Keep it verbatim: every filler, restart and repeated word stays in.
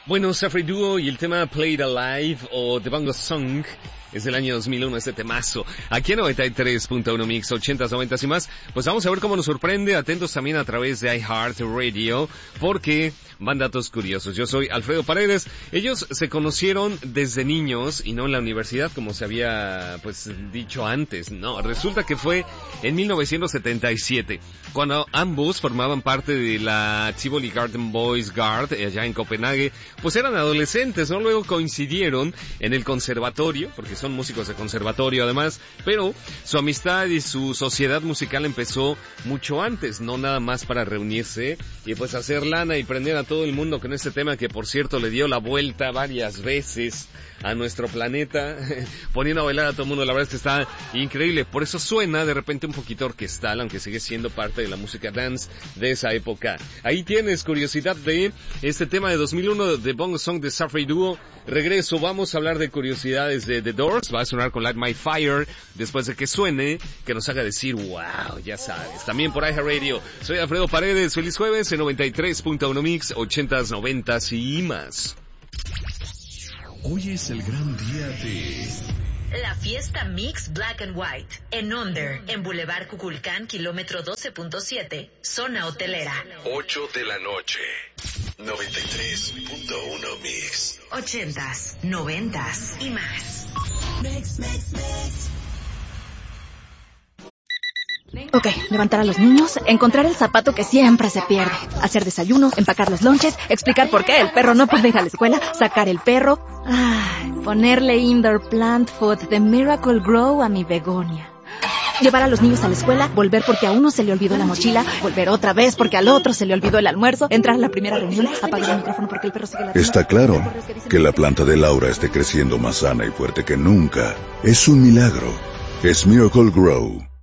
Bueno, Safri Duo y el tema Played Alive o The Bongo Song es del año dos mil uno, este temazo. Aquí en noventa y tres punto uno Mix, ochentas, noventas y más. Pues vamos a ver cómo nos sorprende. Atentos también a través de iHeartRadio, porque van datos curiosos. Yo soy Alfredo Paredes. Ellos se conocieron desde niños y no en la universidad, como se había pues dicho antes. No, resulta que fue en mil novecientos setenta y siete, cuando ambos formaban parte de la Tivoli Garden Boys Guard, allá en Copenhague. Pues eran adolescentes, ¿no? Luego coincidieron en el conservatorio, porque son músicos de conservatorio además, pero su amistad y su sociedad musical empezó mucho antes, no nada más para reunirse y pues hacer lana y prender a todo el mundo con este tema que, por cierto, le dio la vuelta varias veces a nuestro planeta, poniendo a bailar a todo el mundo. La verdad es que está increíble. Por eso suena de repente un poquito orquestal, aunque sigue siendo parte de la música dance de esa época. Ahí tienes curiosidad de este tema de dos mil uno, de Bongo Song de Safri Duo. Regreso, vamos a hablar de curiosidades de The Doors. Va a sonar con Light My Fire después de que suene, que nos haga decir wow, ya sabes. También por iHeartRadio. Soy Alfredo Paredes. Feliz jueves en noventa y tres punto uno Mix, ochentas, noventas y más. Hoy es el gran día de... La fiesta Mix Black and White, en Onder, en Boulevard Cuculcán, kilómetro doce punto siete, zona hotelera. ocho de la noche, noventa y tres punto uno Mix. Ochentas, noventas y más. Mix, mix, mix. Ok, levantar a los niños, encontrar el zapato que siempre se pierde, hacer desayunos, empacar los lonches, explicar por qué el perro no puede ir a la escuela, sacar el perro, ay, ponerle indoor plant food de Miracle Grow a mi begonia. Llevar a los niños a la escuela, volver porque a uno se le olvidó la mochila, volver otra vez porque al otro se le olvidó el almuerzo, entrar a la primera reunión, apagar el micrófono porque el perro sigue ladrando. Está claro que la planta de Laura esté creciendo más sana y fuerte que nunca. Es un milagro. Es Miracle Grow.